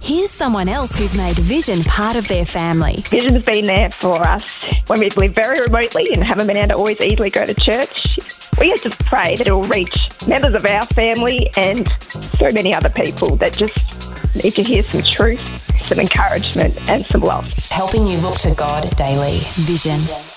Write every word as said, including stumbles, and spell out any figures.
Here's someone else who's made Vision part of their family. Vision's been there for us when we live very remotely and haven't been able to always easily go to church. We just pray that it will reach members of our family and so many other people that just need to hear some truth, some encouragement and some love. Helping you look to God daily. Vision.